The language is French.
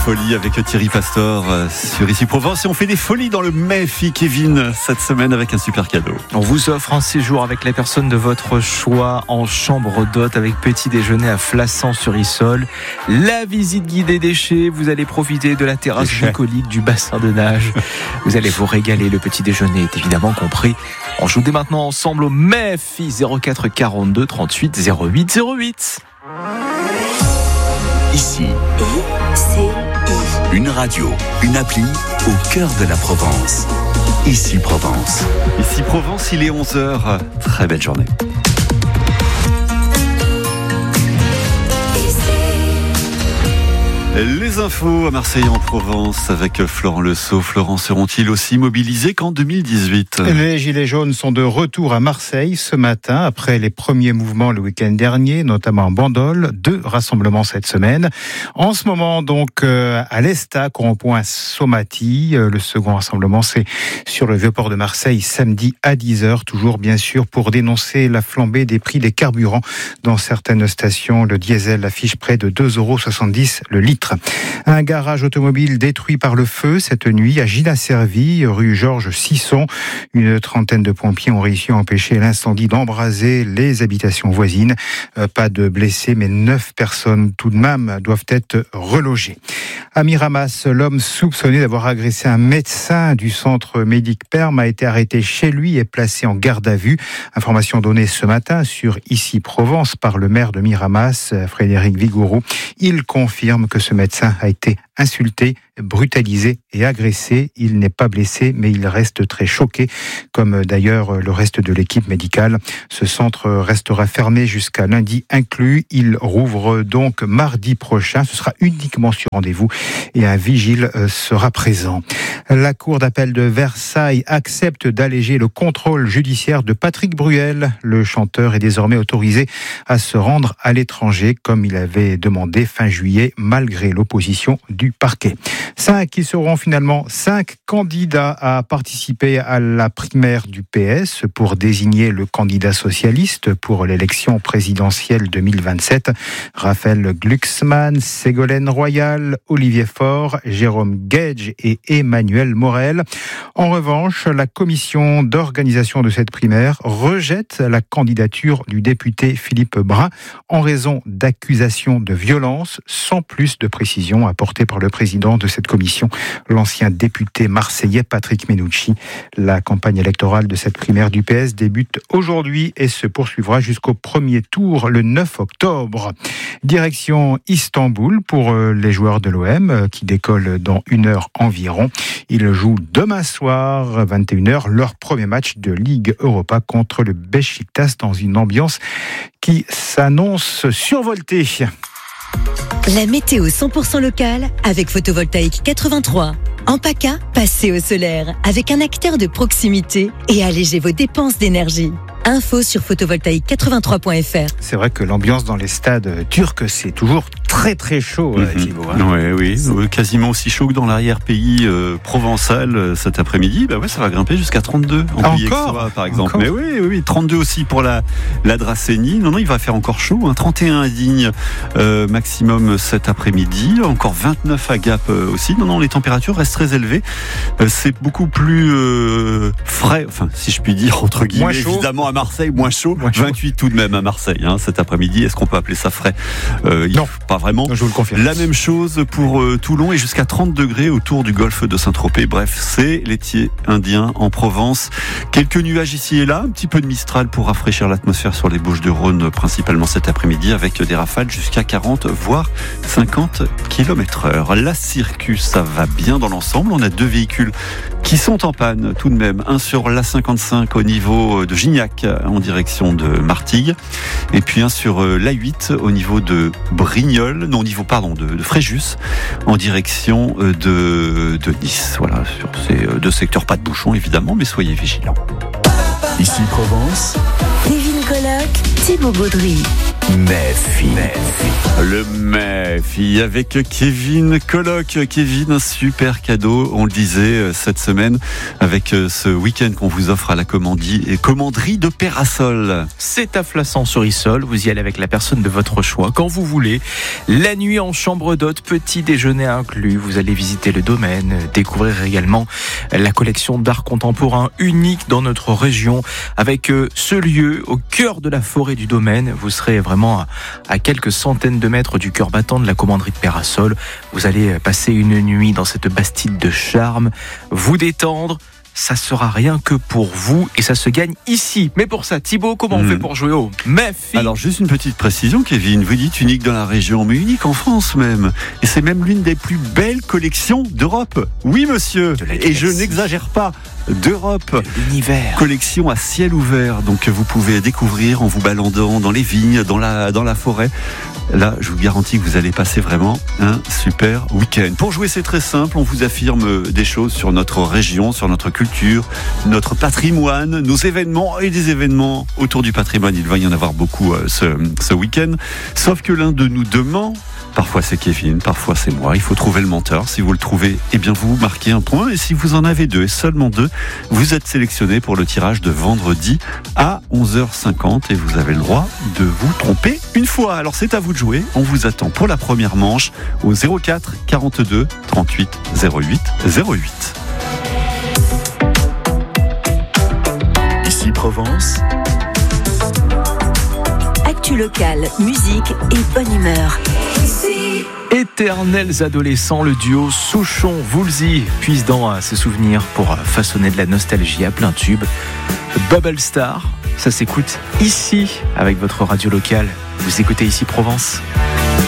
folie avec Thierry Pastor sur Ici Provence. Et on fait des folies dans le Méfi Kevin cette semaine avec un super cadeau. On vous offre un séjour avec la personne de votre choix en chambre d'hôte avec petit déjeuner à Flassan-sur-Issole. La visite guidée des chais. Vous allez profiter de la terrasse bucolique du bassin de nage. Vous allez vous régaler. Le petit déjeuner est évidemment compris. On joue dès maintenant ensemble au Méfi 04 42 38 08 08. Ici, une radio, une appli au cœur de la Provence. Ici Provence. Ici Provence, il est 11h. Très belle journée. Les infos à Marseille en Provence avec Florent Lesault. Florent, seront-ils aussi mobilisés qu'en 2018 ? Les Gilets jaunes sont de retour à Marseille ce matin après les premiers mouvements le week-end dernier, notamment en Bandol. 2 rassemblements cette semaine. En ce moment donc à l'Estac, au rond-point Somati. Le second rassemblement c'est sur le Vieux-Port de Marseille samedi à 10h. Toujours bien sûr pour dénoncer la flambée des prix des carburants. Dans certaines stations, le diesel affiche près de 2,70 € le litre. Un garage automobile détruit par le feu cette nuit à Gilles-Servi, rue Georges Sisson. Une trentaine de pompiers ont réussi à empêcher l'incendie d'embraser les habitations voisines. Pas de blessés, mais 9 personnes tout de même doivent être relogées. À Miramas, l'homme soupçonné d'avoir agressé un médecin du centre Médic Perm a été arrêté chez lui et placé en garde à vue. Information donnée ce matin sur Ici Provence par le maire de Miramas, Frédéric Vigouroux. Il confirme que ce médecin a été insulté, brutalisé et agressé. Il n'est pas blessé, mais il reste très choqué, comme d'ailleurs le reste de l'équipe médicale. Ce centre restera fermé jusqu'à lundi inclus. Il rouvre donc mardi prochain. Ce sera uniquement sur rendez-vous et un vigile sera présent. La Cour d'appel de Versailles accepte d'alléger le contrôle judiciaire de Patrick Bruel. Le chanteur est désormais autorisé à se rendre à l'étranger, comme il avait demandé fin juillet, malgré l'opposition du parquet. 5 qui seront finalement 5 candidats à participer à la primaire du PS pour désigner le candidat socialiste pour l'élection présidentielle 2027. Raphaël Glucksmann, Ségolène Royal, Olivier Faure, Jérôme Gage et Emmanuel Morel. En revanche, la commission d'organisation de cette primaire rejette la candidature du député Philippe Brun en raison d'accusations de violence, sans plus de précision apportée par le président de cette commission, l'ancien député marseillais Patrick Menucci. La campagne électorale de cette primaire du PS débute aujourd'hui et se poursuivra jusqu'au premier tour le 9 octobre. Direction Istanbul pour les joueurs de l'OM qui décollent dans 1 heure environ. Ils jouent demain soir, 21h, leur premier match de Ligue Europa contre le Beşiktaş dans une ambiance qui s'annonce survoltée. La météo 100% locale avec Photovoltaïque 83. En PACA, passez au solaire avec un acteur de proximité et allégez vos dépenses d'énergie. Info sur photovoltaïque83.fr. C'est vrai que l'ambiance dans les stades turcs, c'est toujours très très chaud, Thibaut. Oui, quasiment aussi chaud que dans l'arrière-pays provençal cet après-midi. Bah ouais, ça va grimper jusqu'à 32 en Pays-Aixois, par exemple. Encore. Mais oui, 32 aussi pour la Dracénie. Non, il va faire encore chaud. 31 à Digne maximum cet après-midi. Encore 29 à Gap aussi. Non, les températures restent très élevées. C'est beaucoup plus frais, enfin, si je puis dire, entre guillemets. Moins chaud. Évidemment à Marseille, moins chaud. 28 tout de même à Marseille cet après-midi. Est-ce qu'on peut appeler ça frais ? Non, pas vraiment. Je vous le confirme. La même chose pour Toulon et jusqu'à 30 degrés autour du golfe de Saint-Tropez. Bref, c'est l'été indien en Provence. Quelques nuages ici et là, un petit peu de Mistral pour rafraîchir l'atmosphère sur les Bouches-du-Rhône, principalement cet après-midi, avec des rafales jusqu'à 40 voire 50 km/h. La Circus, ça va bien dans l'ensemble. On a 2 véhicules qui sont en panne tout de même. Un sur l'A55 au niveau de Gignac en direction de Martigues et puis un sur l'A8 au niveau de Brignoles, non, au niveau de Fréjus en direction de Nice. Voilà, sur ces 2 secteurs, pas de bouchons évidemment, mais soyez vigilants. Ici Provence. Kevin Coloc, Thibaut Baudry. Méfi. Le Méfi avec Kevin Colloque. Kevin, un super cadeau, on le disait cette semaine, avec ce week-end qu'on vous offre à la commanderie de Peyrassol. C'est à Flassan-sur-Issol, vous y allez avec la personne de votre choix, quand vous voulez. La nuit en chambre d'hôte, petit déjeuner inclus, vous allez visiter le domaine, découvrir également la collection d'art contemporain unique dans notre région, avec ce lieu au cœur de la forêt du domaine. Vous serez vraiment à quelques centaines de mètres du cœur battant de la commanderie de Peyrassol. Vous allez passer une nuit dans cette bastide de charme, vous détendre. Ça sera rien que pour vous et ça se gagne ici. Mais pour ça, Thibaut, comment on fait pour jouer au Méfi ? Alors juste une petite précision, Kevin, vous dites unique dans la région, mais unique en France même. Et c'est même l'une des plus belles collections d'Europe. Oui monsieur, et je n'exagère pas, d'Europe. De l'univers. Collection à ciel ouvert, donc vous pouvez découvrir en vous baladant dans les vignes, dans la forêt. Là, je vous garantis que vous allez passer vraiment un super week-end. Pour jouer, c'est très simple. On vous affirme des choses sur notre région, sur notre culture, notre patrimoine, nos événements et des événements autour du patrimoine. Il va y en avoir beaucoup ce week-end. Sauf que l'un de nous demain, parfois c'est Kevin, parfois c'est moi. Il faut trouver le menteur. Si vous le trouvez, eh bien vous marquez un point. Et si vous en avez deux, et seulement deux, vous êtes sélectionné pour le tirage de vendredi à 11h50. Et vous avez le droit de vous tromper une fois. Alors c'est à vous de jouer. On vous attend pour la première manche au 04 42 38 08 08. Ici Provence. Actu locale, musique et bonne humeur. Éternels adolescents, le duo Souchon-Woolsey puise dans ses souvenirs pour façonner de la nostalgie à plein tube. Bubble Star, ça s'écoute ici avec votre radio locale. Vous écoutez ici Provence.